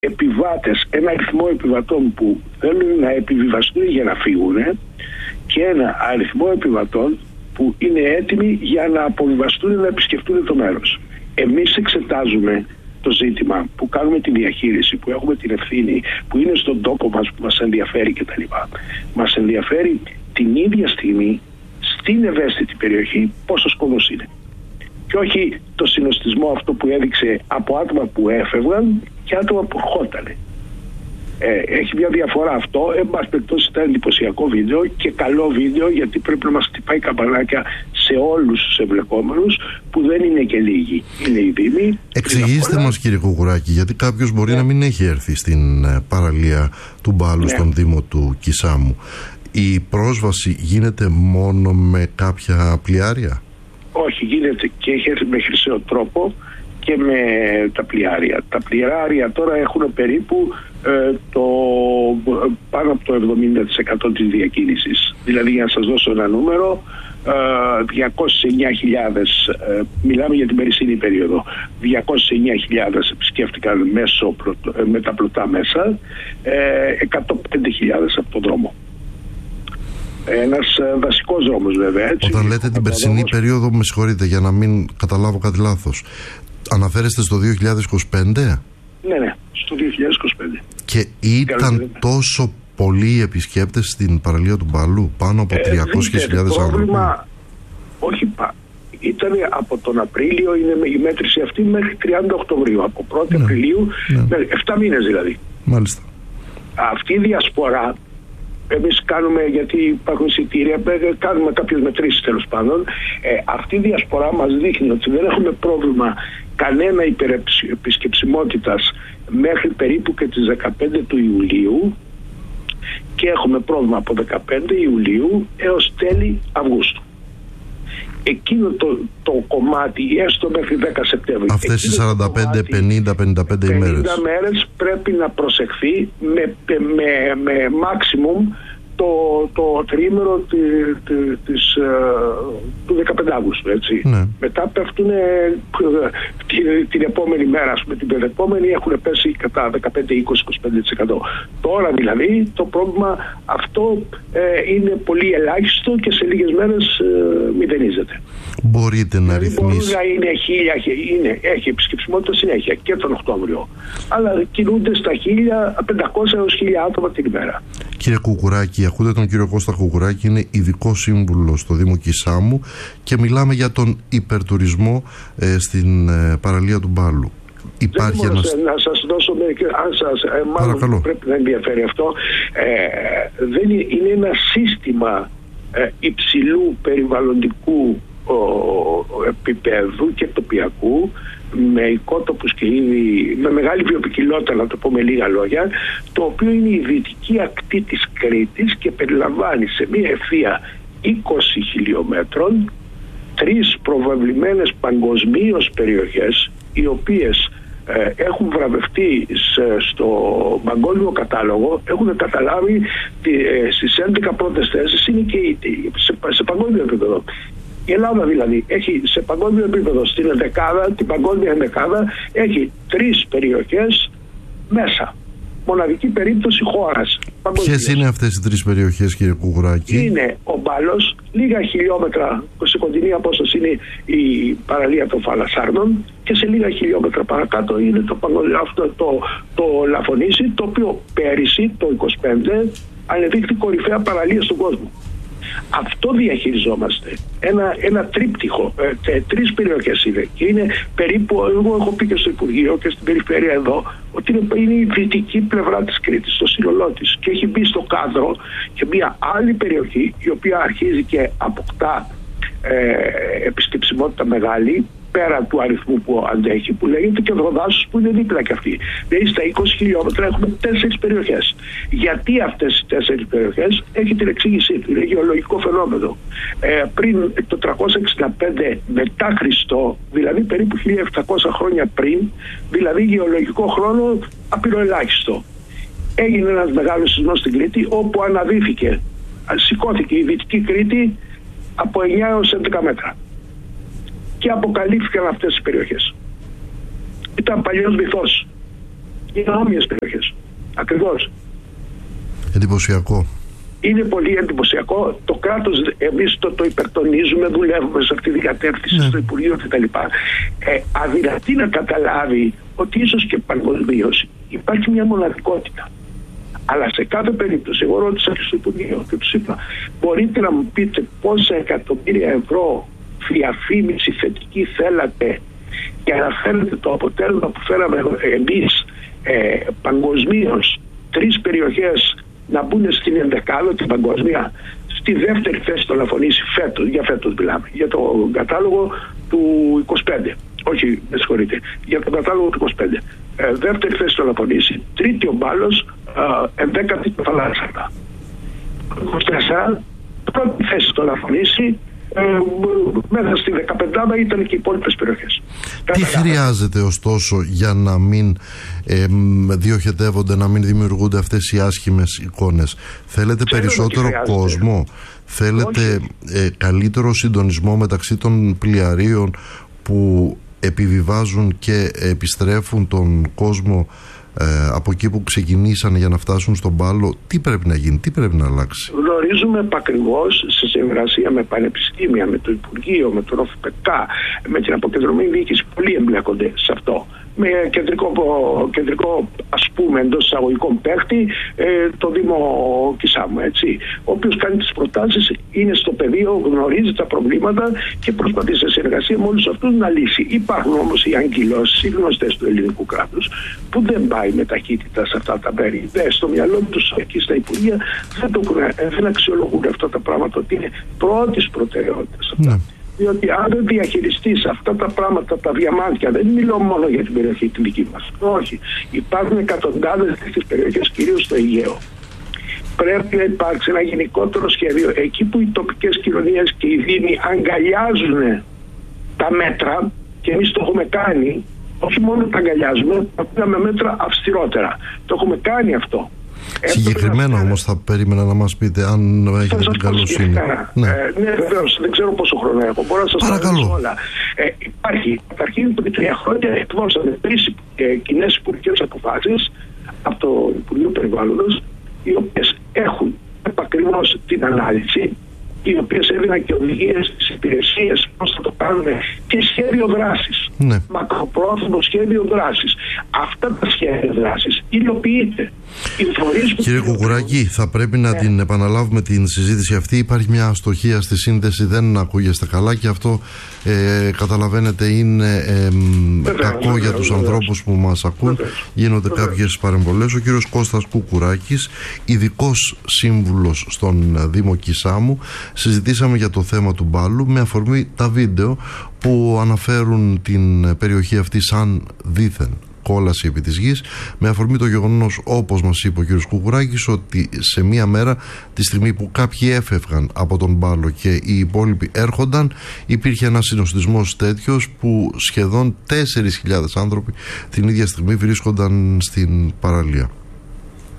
επιβάτες, ένα αριθμό επιβατών που θέλουν να επιβιβαστούν για να φύγουν και ένα αριθμό επιβατών που είναι έτοιμοι για να αποβιβαστούν να επισκεφτούν το μέρος. Εμείς εξετάζουμε το ζήτημα, που κάνουμε τη διαχείριση, που έχουμε την ευθύνη, που είναι στον τόπο μας, που μας ενδιαφέρει κτλ. Μας ενδιαφέρει την ίδια στιγμή στην ευαίσθητη περιοχή πόσος κόσμος είναι. Και όχι το συνοστισμό αυτό που έδειξε από άτομα που έφευγαν και άτομα που ερχότανε. Έχει μια διαφορά αυτό. Εν πάση περιπτώσει, ήταν εντυπωσιακό βίντεο και καλό βίντεο, γιατί πρέπει να μας χτυπάει καμπανάκια σε όλους τους εμπλεκόμενους, που δεν είναι και λίγοι. Είναι οι δήμοι. Εξηγήστε μας, κύριε Κουκουράκη, γιατί κάποιος μπορεί να μην έχει έρθει στην παραλία του Μπάλου, στον Δήμο του Κισάμου. Η πρόσβαση γίνεται μόνο με κάποια πλοιάρια? Όχι, γίνεται και έχει έρθει με χρυσαίο τρόπο και με τα πλοιάρια. Τα πλοιάρια τώρα έχουν περίπου πάνω από το 70% της διακίνησης. Δηλαδή, για να σας δώσω ένα νούμερο, 209.000, μιλάμε για την περσινή περίοδο, 209.000 επισκέφτηκαν με τα πλωτά μέσα, 105.000 από τον δρόμο. Ένας βασικός δρόμος, βέβαια. Έτσι. Όταν λέτε την περσινή περίοδο, με συγχωρείτε για να μην καταλάβω κάτι λάθος, αναφέρεστε στο 2025? Ναι, στο 2025. Και ήταν τόσο πολλοί επισκέπτες στην παραλία του Μπάλου, πάνω από 300.000 άνθρωποι? Όχι, ήταν από τον Απρίλιο, είναι η μέτρηση αυτή, μέχρι 30 Οκτωβρίου. Από 1η Απριλίου, 7 μήνες δηλαδή. Μάλιστα. Αυτή η διασπορά, εμείς κάνουμε, γιατί υπάρχουν εισιτήρια, κάνουμε κάποιες μετρήσεις τέλος πάντων. Αυτή η διασπορά μας δείχνει ότι δεν έχουμε πρόβλημα κανένα υπερεπισκεψιμότητας μέχρι περίπου και τις 15 του Ιουλίου και έχουμε πρόβλημα από 15 Ιουλίου έως τέλη Αυγούστου. Εκείνο το κομμάτι, έστω μέχρι 10 Σεπτέμβρη. Αυτές οι 45, 50, 55 ημέρες. 50 μέρες πρέπει να προσεχθεί με maximum το τριήμερο του 15 Αύγουστου, έτσι. Ναι. Μετά πέφτουν την επόμενη μέρα, ας πούμε, την επόμενη έχουν πέσει κατά 15, 20, 25%. Τώρα δηλαδή το πρόβλημα αυτό είναι πολύ ελάχιστο και σε λίγες μέρες μηδενίζεται. Μπορείτε να ρυθμίσετε? Μπορεί να είναι 1.000, έχει επισκεψιμότητα συνέχεια και τον Οκτώβριο, αλλά κινούνται στα 1.500 έως 1.000 άτομα την ημέρα. Κύριε Κουκουράκη, ακούτε τον κύριο Κώστα Κουκουράκη, είναι ειδικό σύμβουλο στο Δήμο Κισάμου και μιλάμε για τον υπερτουρισμό στην παραλία του Μπάλου. Υπάρχει να σας δώσω μάλλον πρέπει να ενδιαφέρει αυτό. Είναι ένα σύστημα υψηλού περιβαλλοντικού επίπεδου και τοπιακού, με οικότοπους και ήδη με μεγάλη βιοποικιλότητα, να το πω με λίγα λόγια, το οποίο είναι η δυτική ακτή της Κρήτης και περιλαμβάνει σε μια ευθεία 20 χιλιόμετρων 3 προβεβλημένες παγκοσμίως περιοχές, οι οποίες έχουν βραβευτεί στο παγκόσμιο κατάλογο, έχουν καταλάβει στις 11 πρώτες θέσεις, είναι και σε παγκόσμιο επίπεδο. Η Ελλάδα δηλαδή έχει σε παγκόσμιο επίπεδο στην ενδεκάδα, την παγκόσμια ενδεκάδα, έχει 3 περιοχές μέσα. Μοναδική περίπτωση χώρας. Ποιες είναι αυτές οι 3 περιοχές, κύριε Κουκουράκη? Είναι ο Μπάλος, λίγα χιλιόμετρα σε κοντινή απόσταση είναι η παραλία των Φαλασσάρνων και σε λίγα χιλιόμετρα παρακάτω είναι το Λαφωνήσι, το οποίο πέρυσι το 25 ανεδείχθη κορυφαία παραλία στον κόσμο. Αυτό διαχειριζόμαστε. Ένα τρίπτυχο. 3 περιοχές είναι. Και είναι περίπου, εγώ έχω πει και στο Υπουργείο και στην περιφέρεια εδώ, ότι είναι η δυτική πλευρά της Κρήτης, το σύνολό της. Και έχει μπει στο κάδρο και μια άλλη περιοχή, η οποία αρχίζει και αποκτά επισκεψιμότητα μεγάλη, πέρα του αριθμού που αντέχει, που λέγεται και Δροδάσους, που είναι δίπλα και αυτή. Δηλαδή στα 20 χιλιόμετρα έχουμε 4 περιοχές. Γιατί αυτές οι 4 περιοχές? Έχει την εξήγησή του. Είναι γεωλογικό φαινόμενο. Πριν το 365 μετά Χριστό, δηλαδή περίπου 1700 χρόνια πριν, δηλαδή γεωλογικό χρόνο απειροελάχιστο, έγινε ένας μεγάλος σεισμός στην Κρήτη, όπου αναδύθηκε, σηκώθηκε η Δυτική Κρήτη από 9 έως 11 μέτρα. Και αποκαλύφθηκαν αυτές τις περιοχές. Ήταν παλιός βυθός. Είναι όμοιες περιοχές. Ακριβώς. Εντυπωσιακό. Είναι πολύ εντυπωσιακό. Το κράτος, εμείς το υπερτονίζουμε, δουλεύουμε σε αυτή την κατεύθυνση στο Υπουργείο κτλ. Αδυνατεί να καταλάβει ότι ίσως και παγκοσμίως υπάρχει μια μοναδικότητα. Αλλά σε κάθε περίπτωση, εγώ ρώτησα και στο Υπουργείο και τους είπα, μπορείτε να μου πείτε πόσα εκατομμύρια ευρώ διαφήμιση θετική θέλατε και αναφέρετε το αποτέλεσμα που φέραμε εμείς παγκοσμίως, 3 περιοχές να μπουν στην ενδεκάδοτη παγκόσμια, στη δεύτερη θέση των αφωνήσει φέτος, για φέτος μιλάμε, για το κατάλογο του 25. Όχι, με συγχωρείτε, για τον κατάλογο του 25. Δεύτερη θέση των αφωνήσει, τρίτη ο Μπάλος, 11η το Φαλάσσαρτα. 24, πρώτη θέση των αφωνήσει, μέσα στη 15η ήταν και οι υπόλοιπες περιοχές. Τι χρειάζεται ωστόσο για να μην διοχετεύονται, να μην δημιουργούνται αυτές οι άσχημες εικόνες? Θέλετε περισσότερο κόσμο? Θέλετε καλύτερο συντονισμό μεταξύ των πλοιαρίων που επιβιβάζουν και επιστρέφουν τον κόσμο από εκεί που ξεκινήσαν για να φτάσουν στον Πάλο? Τι πρέπει να γίνει, τι πρέπει να αλλάξει? Γνωρίζουμε επακριβώς, σε συνεργασία με πανεπιστήμια, με το Υπουργείο, με τον ΟΦΠΚ, με την αποκεντρωμένη διοίκηση, πολλοί εμπλέκονται σε αυτό. Με κεντρικό ας πούμε εντός εισαγωγικών παίχτη, το Δήμο Κισάμου, έτσι, ο οποίος κάνει τις προτάσεις, είναι στο πεδίο, γνωρίζει τα προβλήματα και προσπαθεί σε συνεργασία με όλους αυτούς να λύσει. Υπάρχουν όμως οι αγκυλώσεις, οι γνωστές του ελληνικού κράτους, που δεν πάει με ταχύτητα σε αυτά τα μέρη. Στο μυαλό τους εκεί στα Υπουργεία δεν αξιολογούν αυτά τα πράγματα, ότι είναι πρώτης προτεραιότητας αυτά. Διότι αν δεν διαχειριστείς αυτά τα πράγματα, τα διαμάντια, δεν μιλώ μόνο για την περιοχή τη δική μας. Όχι. Υπάρχουν εκατοντάδες τέτοιες περιοχές, κυρίως στο Αιγαίο. Πρέπει να υπάρξει ένα γενικότερο σχέδιο. Εκεί που οι τοπικές κοινωνίες και οι δήμοι αγκαλιάζουν τα μέτρα, και εμείς το έχουμε κάνει, όχι μόνο τα αγκαλιάζουμε, αλλά με μέτρα αυστηρότερα. Το έχουμε κάνει αυτό. Συγκεκριμένα όμως θα περίμενα να μας πείτε, αν έχετε την καλοσύνη. Ναι, βεβαίως, δεν ξέρω πόσο χρόνο έχω. Μπορώ να σας παρακαλώ όλα. Υπάρχει, καταρχήν πριν 3 χρόνια εκδώσαμε 3 κοινές υπουργικές αποφάσεις από το Υπουργείο Περιβάλλοντος, οι οποίες έχουν επακριβώς την ανάλυση, οι οποίες έδιναν και οδηγίες στις υπηρεσίες πώς θα το κάνουμε και σχέδιο δράσης. Ναι. Μακροπρόθεσμο σχέδιο δράσης. Αυτά τα σχέδια δράσης υλοποιείται. Κύριε Κουκουράκη, θα πρέπει να την επαναλάβουμε την συζήτηση αυτή. Υπάρχει μια αστοχία στη σύνδεση, δεν ακούγεστε καλά και αυτό καταλαβαίνετε είναι κακό για τους ανθρώπους που μας ακούν. Γίνονται κάποιες παρεμβολές. Ο κύριος Κώστας Κουκουράκης, ειδικός σύμβουλος στον Δήμο Κισάμου. Συζητήσαμε για το θέμα του Μπάλου με αφορμή τα βίντεο που αναφέρουν την περιοχή αυτή σαν δήθεν κόλαση επί της γης, με αφορμή το γεγονός, όπως μας είπε ο κ. Κουκουράκης, ότι σε μία μέρα, τη στιγμή που κάποιοι έφευγαν από τον Μπάλο και οι υπόλοιποι έρχονταν, υπήρχε ένας συνοστισμός τέτοιος που σχεδόν 4.000 άνθρωποι την ίδια στιγμή βρίσκονταν στην παραλία.